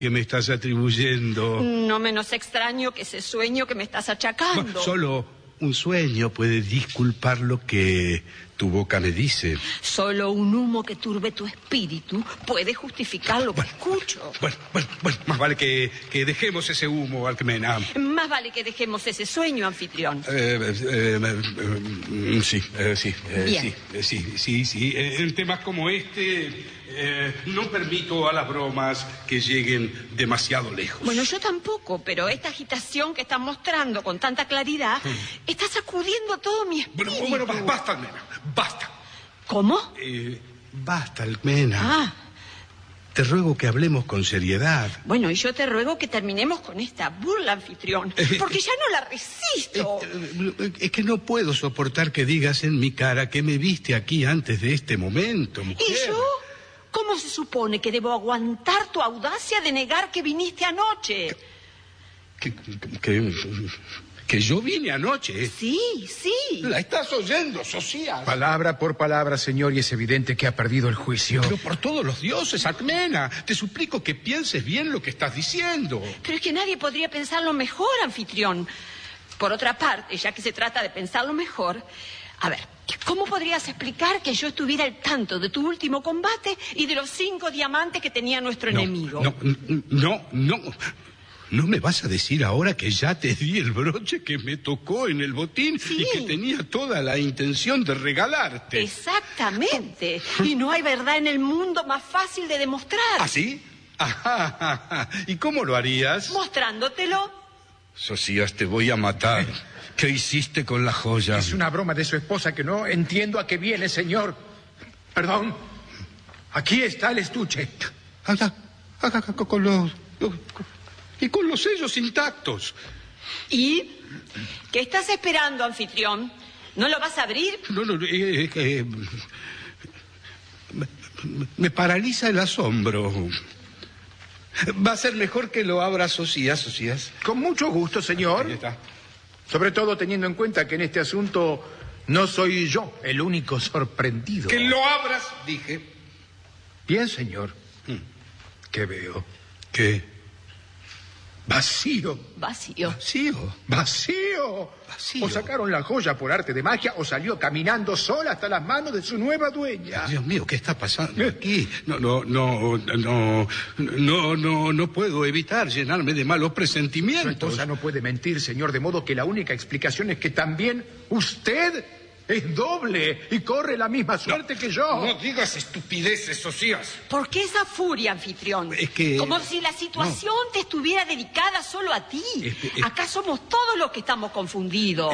que me estás atribuyendo. No menos extraño que ese sueño que me estás achacando. Solo un sueño puede disculpar lo que tu boca me dice. Solo un humo que turbe tu espíritu puede justificar lo que escucho. Bueno, más vale que dejemos ese humo, Alcmena. Más vale que dejemos ese sueño, anfitrión. Sí. Bien. Sí. En temas como este, no permito a las bromas que lleguen demasiado lejos. Bueno, yo tampoco, pero esta agitación que estás mostrando con tanta claridad está sacudiendo todo mi espíritu. Bueno, basta, Alcmena, basta. ¿Cómo? Basta, Alcmena. Ah. Te ruego que hablemos con seriedad. Bueno, y yo te ruego que terminemos con esta burla, anfitrión, porque ya no la resisto. Es que no puedo soportar que digas en mi cara que me viste aquí antes de este momento, mujer. ¿Y yo? ¿Cómo se supone que debo aguantar tu audacia de negar que viniste anoche? ¿Que yo vine anoche? Sí. ¿La estás oyendo, Socias? Palabra por palabra, señor, y es evidente que ha perdido el juicio. Pero por todos los dioses, Alcmena, te suplico que pienses bien lo que estás diciendo. Pero es que nadie podría pensarlo mejor, anfitrión. Por otra parte, ya que se trata de pensarlo mejor, a ver, ¿cómo podrías explicar que yo estuviera al tanto de tu último combate y de los 5 diamantes que tenía nuestro enemigo? No me vas a decir ahora que ya te di el broche que me tocó en el botín y que tenía toda la intención de regalarte. Exactamente. Y no hay verdad en el mundo más fácil de demostrar. ¿Ah, sí? Ajá. ¿Y cómo lo harías? Mostrándotelo. Socias, te voy a matar. ¿Qué hiciste con la joya? Es una broma de su esposa que no entiendo a qué viene, señor. Perdón. Aquí está el estuche. Con los... Y con los sellos intactos. ¿Y qué estás esperando, anfitrión? ¿No lo vas a abrir? No, me paraliza el asombro. Va a ser mejor que lo abra Socias. Con mucho gusto, señor. Ahí está. Sobre todo teniendo en cuenta que en este asunto no soy yo el único sorprendido. Que lo abras, dije. Bien, señor. ¿Qué veo? ¿Qué? Vacío. O sacaron la joya por arte de magia o salió caminando sola hasta las manos de su nueva dueña. Dios mío, ¿qué está pasando aquí? No puedo evitar llenarme de malos presentimientos. Su esposa no puede mentir, señor, de modo que la única explicación es que también usted es doble y corre la misma suerte que yo. No digas estupideces, Socias. ¿Por qué esa furia, anfitrión? Es que... Como si la situación te estuviera dedicada solo a ti. Acá somos todos los que estamos confundidos.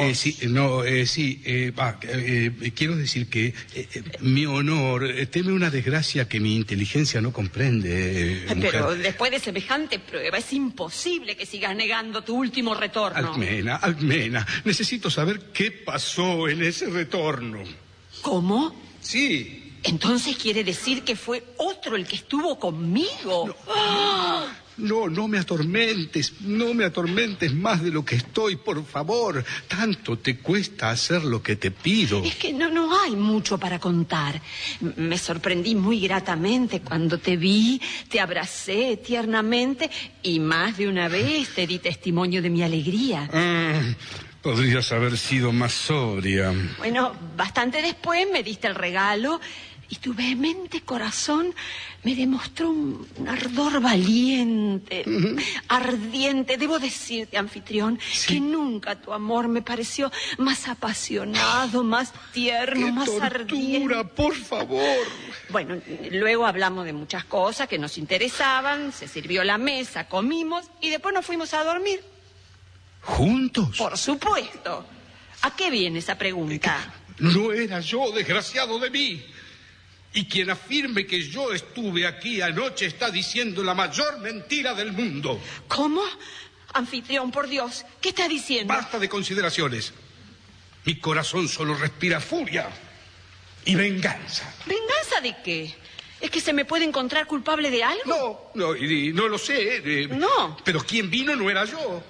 Quiero decir que mi honor teme una desgracia que mi inteligencia no comprende, mujer. Pero después de semejante prueba es imposible que sigas negando tu último retorno. Alcmena, necesito saber qué pasó en ese retorno. ¿Cómo? Sí. Entonces quiere decir que fue otro el que estuvo conmigo. No me atormentes más de lo que estoy, por favor. Tanto te cuesta hacer lo que te pido. Es que no hay mucho para contar. Me sorprendí muy gratamente cuando te vi, te abracé tiernamente y más de una vez te di testimonio de mi alegría. Podrías haber sido más sobria. Bueno, bastante después me diste el regalo y tu vehemente corazón me demostró un ardor valiente, ardiente. Debo decirte, anfitrión, que nunca tu amor me pareció más apasionado, más tierno, más ardiente. Por favor. Bueno, luego hablamos de muchas cosas que nos interesaban, se sirvió la mesa, comimos y después nos fuimos a dormir. ¿Juntos? Por supuesto. ¿A qué viene esa pregunta? No era yo, desgraciado de mí. Y quien afirme que yo estuve aquí anoche está diciendo la mayor mentira del mundo. ¿Cómo? Anfitrión, por Dios, ¿qué está diciendo? Basta de consideraciones. Mi corazón solo respira furia y venganza. ¿Venganza de qué? ¿Es que se me puede encontrar culpable de algo? No lo sé. No. Pero quien vino no era yo.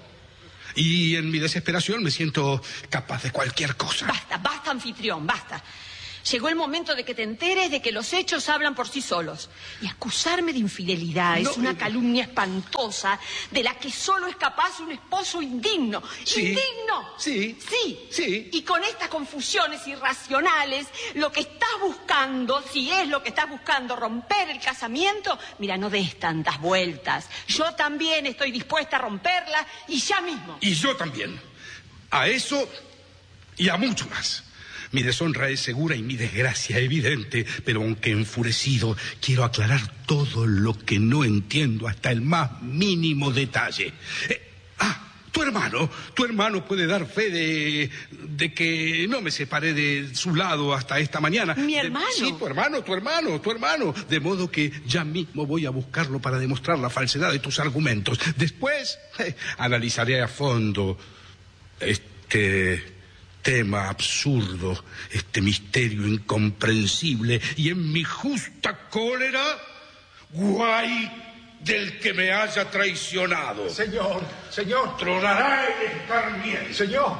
Y en mi desesperación me siento capaz de cualquier cosa. Basta, anfitrión, basta. Llegó el momento de que te enteres de que los hechos hablan por sí solos. Y acusarme de infidelidad es una calumnia espantosa de la que solo es capaz un esposo indigno. Sí. ¡Indigno! Sí. Sí. Y con estas confusiones irracionales, lo que estás buscando, si es lo que estás buscando, romper el casamiento, mira, no des tantas vueltas. Yo también estoy dispuesta a romperla y ya mismo. Y yo también. A eso y a mucho más. Mi deshonra es segura y mi desgracia evidente, pero aunque enfurecido, quiero aclarar todo lo que no entiendo hasta el más mínimo detalle. Tu hermano puede dar fe de que no me separé de su lado hasta esta mañana. ¿Mi hermano? Sí, tu hermano. De modo que ya mismo voy a buscarlo para demostrar la falsedad de tus argumentos. Después analizaré a fondo este tema absurdo, este misterio incomprensible, y en mi justa cólera, guay del que me haya traicionado. Señor. Tronará el escarmiento.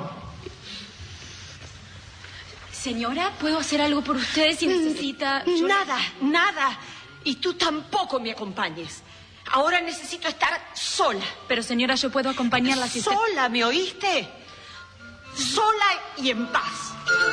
Señora, ¿puedo hacer algo por usted si necesita...? Nada. Y tú tampoco me acompañes. Ahora necesito estar sola. Pero señora, yo puedo acompañarla si usted... ¿Sola, me oíste? Sola y en paz.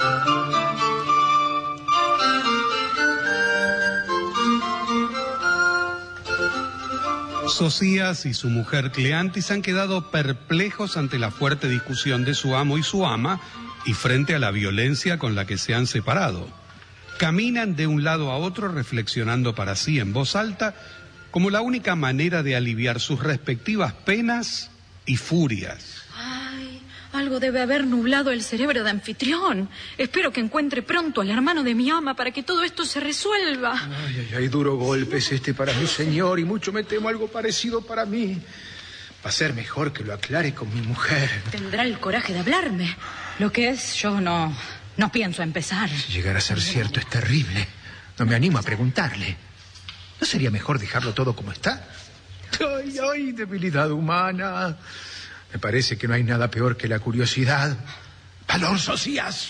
Socias y su mujer Cleantis han quedado perplejos ante la fuerte discusión de su amo y su ama y frente a la violencia con la que se han separado. Caminan de un lado a otro reflexionando para sí en voz alta como la única manera de aliviar sus respectivas penas y furias. Ay, algo debe haber nublado el cerebro de anfitrión. Espero que encuentre pronto al hermano de mi ama para que todo esto se resuelva. Ay, duro golpe es este para mi señor, y mucho me temo algo parecido para mí. Va a ser mejor que lo aclare con mi mujer. Tendrá el coraje de hablarme. Lo que es, yo no pienso empezar. Si llegara a ser cierto, es terrible. No me animo a preguntarle. ¿No sería mejor dejarlo todo como está? Ay, debilidad humana. Me parece que no hay nada peor que la curiosidad. ¡Valor, Socias!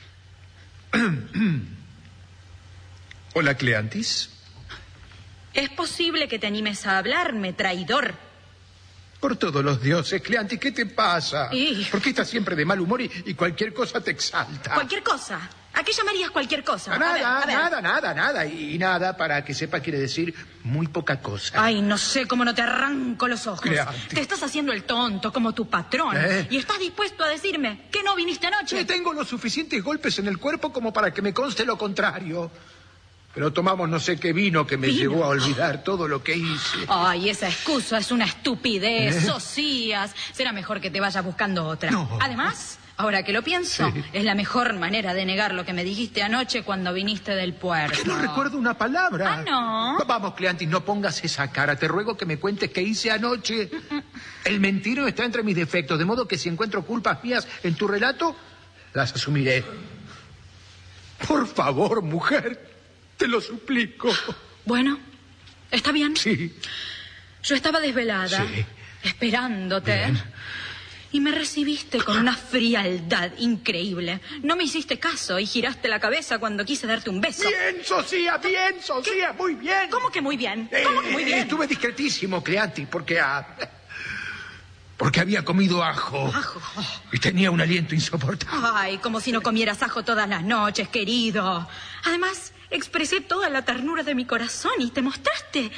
Hola, Cleantis. ¿Es posible que te animes a hablarme, traidor? Por todos los dioses, Cleantis, ¿qué te pasa? ¿Por qué estás siempre de mal humor y cualquier cosa te exalta? ¿Cualquier cosa? ¿A qué llamarías cualquier cosa? Nada. Y nada, para que sepa, quiere decir muy poca cosa. Ay, no sé cómo no te arranco los ojos. Cleantis. Te estás haciendo el tonto como tu patrón. Y estás dispuesto a decirme que no viniste anoche. Tengo los suficientes golpes en el cuerpo como para que me conste lo contrario. Pero tomamos no sé qué vino que me llevó a olvidar todo lo que hice. Ay, esa excusa es una estupidez, Socias. Será mejor que te vayas buscando otra. No. Además, ahora que lo pienso, es la mejor manera de negar lo que me dijiste anoche cuando viniste del puerto. Que no recuerdo una palabra. Ah, ¿no? Vamos, Cleantis, no pongas esa cara. Te ruego que me cuentes qué hice anoche. El mentiro está entre mis defectos, de modo que si encuentro culpas mías en tu relato, las asumiré. Por favor, mujer, te lo suplico. Bueno, ¿está bien? Sí. Yo estaba desvelada, esperándote. Bien. Y me recibiste con una frialdad increíble. No me hiciste caso y giraste la cabeza cuando quise darte un beso. Bien, Socias, muy bien. ¿Cómo que muy bien? ¿Cómo que muy bien? Estuve discretísimo, Cleantis, porque había comido ajo. ¿Ajo? Y tenía un aliento insoportable. Ay, como si no comieras ajo todas las noches, querido. Además, expresé toda la ternura de mi corazón y te mostraste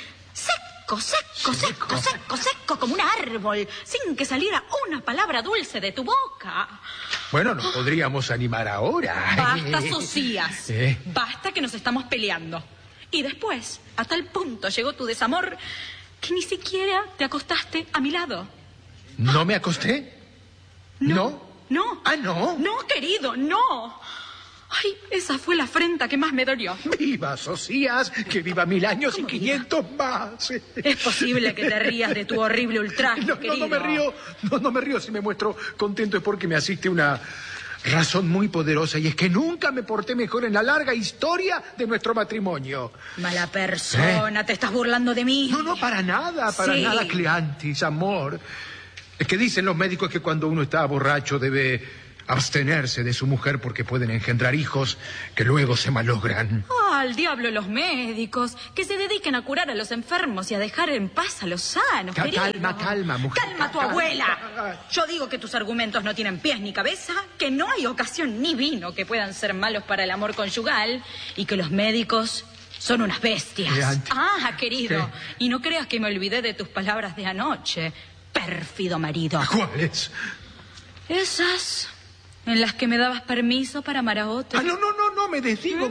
seco, como un árbol, sin que saliera una palabra dulce de tu boca. Bueno, nos podríamos animar ahora. Basta, Socias. Basta, que nos estamos peleando. Y después, a tal punto llegó tu desamor que ni siquiera te acostaste a mi lado. ¿No me acosté? No. ¿Ah, no? No, querido, no. Ay, esa fue la afrenta que más me dolió. ¡Viva, Socias! ¡Que viva 1000 años y 500 más! Es posible que te rías de tu horrible ultraje, querido. No me río. Si me muestro contento es porque me asiste una razón muy poderosa, y es que nunca me porté mejor en la larga historia de nuestro matrimonio. Mala persona, te estás burlando de mí. No, para nada, Cleantis, amor. Es que dicen los médicos que cuando uno está borracho debe abstenerse de su mujer porque pueden engendrar hijos que luego se malogran. Al diablo los médicos, que se dediquen a curar a los enfermos y a dejar en paz a los sanos, querido. Calma, mujer. ¡Calma tu abuela! Yo digo que tus argumentos no tienen pies ni cabeza, que no hay ocasión ni vino que puedan ser malos para el amor conyugal y que los médicos son unas bestias. Querido, ¿qué? Y no creas que me olvidé de tus palabras de anoche, pérfido marido. ¿Cuáles? Esas en las que me dabas permiso para amar a otro. No, me desdigo.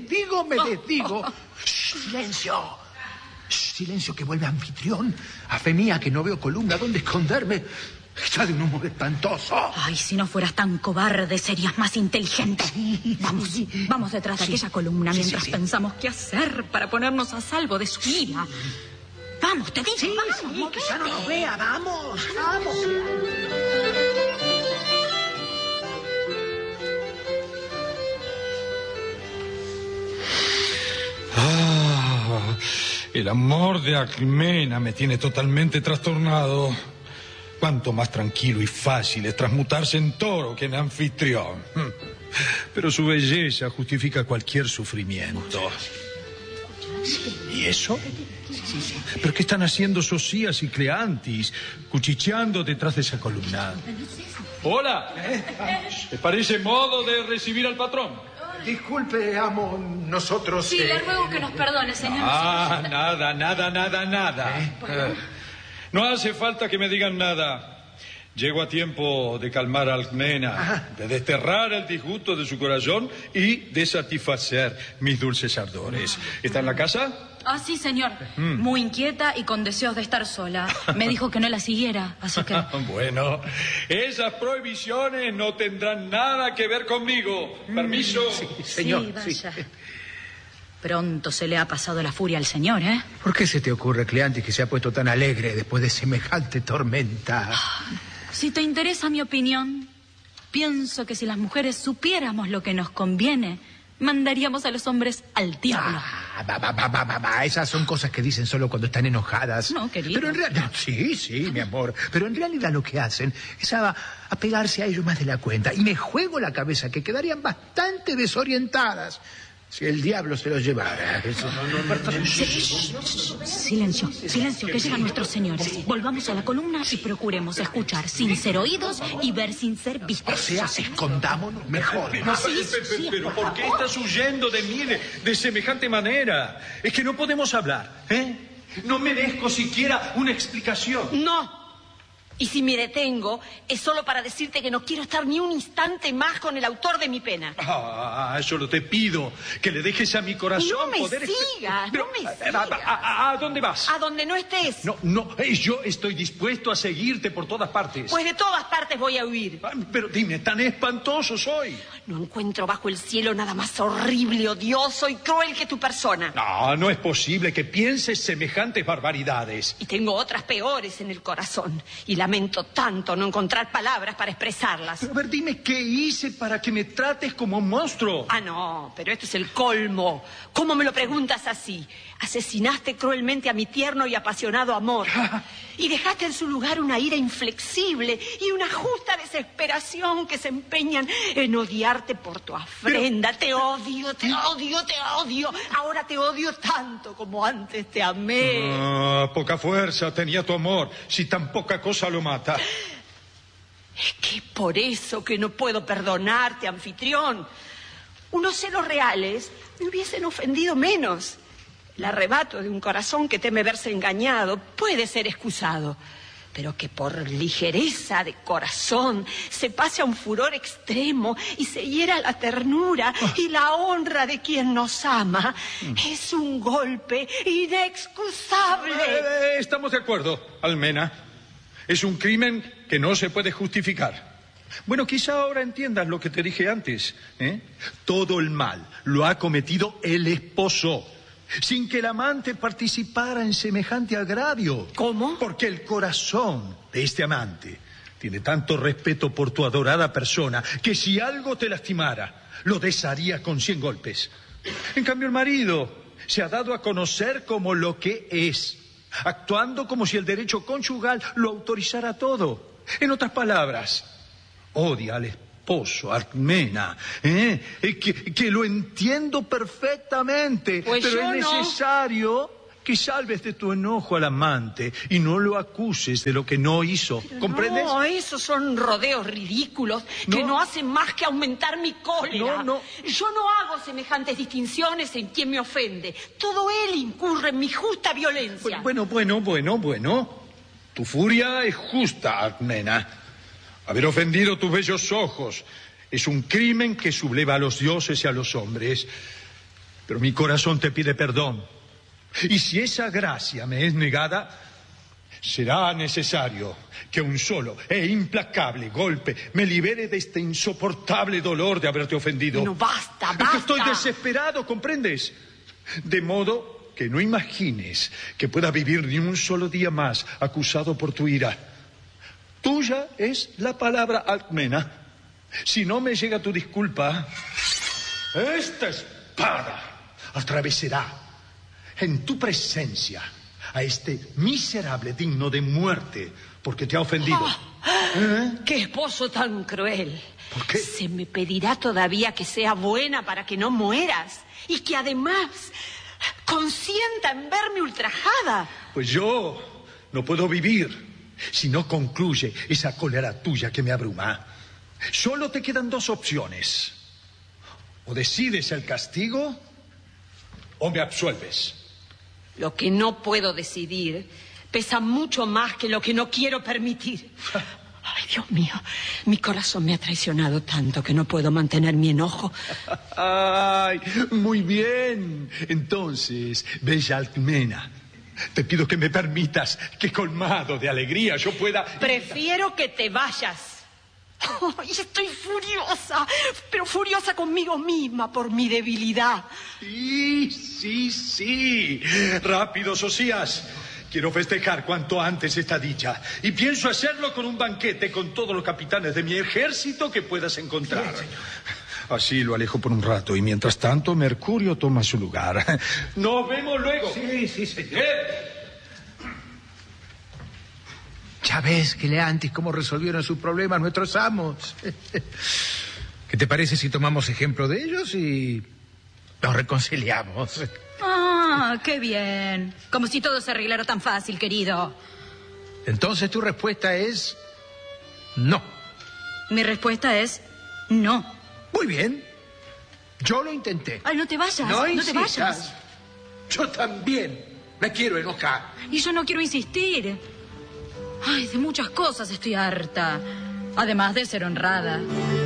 Silencio. Silencio, que vuelve anfitrión. A fe mía que no veo columna donde esconderme. Está de un humor espantoso. Ay, si no fueras tan cobarde, serías más inteligente. Vamos detrás de aquella columna mientras pensamos qué hacer para ponernos a salvo de su ira. Vamos, te digo, vamos. Que ya no nos vea, vamos. El amor de Alcmena me tiene totalmente trastornado. Cuánto más tranquilo y fácil es transmutarse en toro que en anfitrión. Pero su belleza justifica cualquier sufrimiento. ¿Y eso? ¿Pero qué están haciendo Socias y Cleantis, cuchicheando detrás de esa columna? ¡Hola! ¿Te parece modo de recibir al patrón? Disculpe, amo, nosotros... Sí, le ruego que nos perdone, señor. Nada. No hace falta que me digan nada. Llego a tiempo de calmar a Alcmena, de desterrar el disgusto de su corazón y de satisfacer mis dulces ardores. ¿Está en la casa? Sí, señor. Muy inquieta y con deseos de estar sola. Me dijo que no la siguiera, así que... Bueno, esas prohibiciones no tendrán nada que ver conmigo. Permiso. Sí, señor. Sí, vaya. Pronto se le ha pasado la furia al señor, ¿eh? ¿Por qué se te ocurre, Cleantis, que se ha puesto tan alegre después de semejante tormenta? Si te interesa mi opinión, pienso que si las mujeres supiéramos lo que nos conviene, mandaríamos a los hombres al diablo. Esas son cosas que dicen solo cuando están enojadas. No, querido. Pero en realidad... Sí, mi amor. Pero en realidad lo que hacen es apegarse a ellos más de la cuenta. Y me juego la cabeza que quedarían bastante desorientadas si el diablo se los llevara. Silencio, que llegan nuestros señores. Volvamos a la columna y procuremos escuchar sin ser oídos y ver sin ser vistos. O sea, escondámonos mejor. Pero ¿por qué estás huyendo de mí de semejante manera? Es que no podemos hablar, ¿eh? No merezco siquiera una explicación. No. Y si me detengo, es solo para decirte que no quiero estar ni un instante más con el autor de mi pena. Solo te pido que le dejes a mi corazón no me poder... sigas. ¿A dónde vas? A donde no estés. No, yo estoy dispuesto a seguirte por todas partes. Pues de todas partes voy a huir. Pero dime, tan espantoso soy. No encuentro bajo el cielo nada más horrible, odioso y cruel que tu persona. No es posible que pienses semejantes barbaridades. Y tengo otras peores en el corazón. Y lamento tanto no encontrar palabras para expresarlas. Pero a ver, dime, ¿qué hice para que me trates como un monstruo? No, pero esto es el colmo. ¿Cómo me lo preguntas así? Asesinaste cruelmente a mi tierno y apasionado amor. Y dejaste en su lugar una ira inflexible y una justa desesperación que se empeñan en odiarte por tu afrenda. Te odio. Ahora te odio tanto como antes te amé. Poca fuerza tenía tu amor, si tan poca cosa lo mata. Es que por eso que no puedo perdonarte, anfitrión. Unos celos reales me hubiesen ofendido menos. El arrebato de un corazón que teme verse engañado puede ser excusado, pero que por ligereza de corazón se pase a un furor extremo y se hiera la ternura y la honra de quien nos ama, es un golpe inexcusable. Estamos de acuerdo, Almena. Es un crimen que no se puede justificar. Bueno, quizá ahora entiendas lo que te dije antes, ¿eh? Todo el mal lo ha cometido el esposo, sin que el amante participara en semejante agravio. ¿Cómo? Porque el corazón de este amante tiene tanto respeto por tu adorada persona que si algo te lastimara, lo desharía con 100 golpes. En cambio, el marido se ha dado a conocer como lo que es, actuando como si el derecho conyugal lo autorizara todo. En otras palabras, odia al esposo, Alcmena, que lo entiendo perfectamente, pues pero es no. necesario que salves de tu enojo al amante y no lo acuses de lo que no hizo. Pero ¿Comprendes? no, esos son rodeos ridículos que no hacen más que aumentar mi cólera. No. Yo no hago semejantes distinciones en quien me ofende. Todo él incurre en mi justa violencia. Bueno. Tu furia es justa, Alcmena. Haber ofendido tus bellos ojos es un crimen que subleva a los dioses y a los hombres. Pero mi corazón te pide perdón. Y si esa gracia me es negada, será necesario que un solo e implacable golpe me libere de este insoportable dolor de haberte ofendido. No, basta. Es que estoy desesperado, ¿comprendes? De modo que no imagines que pueda vivir ni un solo día más acusado por tu ira. Tuya es la palabra, Alcmena. Si no me llega tu disculpa, esta espada atravesará en tu presencia a este miserable digno de muerte porque te ha ofendido. ¡Qué esposo tan cruel! ¿Por qué? Se me pedirá todavía que sea buena para que no mueras y que además consienta en verme ultrajada. Pues yo no puedo vivir si no concluye esa cólera tuya que me abruma. Solo te quedan dos opciones. O decides el castigo o me absuelves. Lo que no puedo decidir pesa mucho más que lo que no quiero permitir. Ay, Dios mío, mi corazón me ha traicionado tanto que no puedo mantener mi enojo. Ay, muy bien. Entonces, bella Alcmena, te pido que me permitas que, colmado de alegría, yo pueda... Prefiero que te vayas. Ay, estoy furiosa, pero furiosa conmigo misma por mi debilidad. Sí. Rápido, Socias. Quiero festejar cuanto antes esta dicha. Y pienso hacerlo con un banquete con todos los capitanes de mi ejército que puedas encontrar. Así lo alejo por un rato y mientras tanto Mercurio toma su lugar. ¡Nos vemos luego! Sí, señor. Ya ves, Cleantis, cómo resolvieron sus problemas nuestros amos. ¿Qué te parece si tomamos ejemplo de ellos y nos reconciliamos? Ah, qué bien. Como si todo se arreglara tan fácil, querido. Entonces tu respuesta es no. Mi respuesta es no. Muy bien. Yo lo intenté. Ay, no te vayas. No te insistas. vayas. Yo también me quiero enojar. Y yo no quiero insistir. Ay, de muchas cosas estoy harta. Además de ser honrada.